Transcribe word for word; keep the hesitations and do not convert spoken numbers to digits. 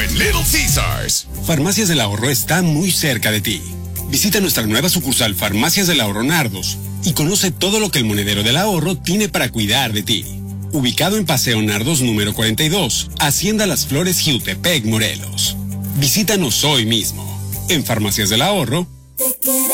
en Little Caesars. Farmacias del Ahorro está muy cerca de ti. Visita nuestra nueva sucursal Farmacias del Ahorro Nardos y conoce todo lo que el monedero del ahorro tiene para cuidar de ti. Ubicado en Paseo Nardos número cuarenta y dos, Hacienda Las Flores, Jiutepec, Morelos. Visítanos hoy mismo. En Farmacias del Ahorro.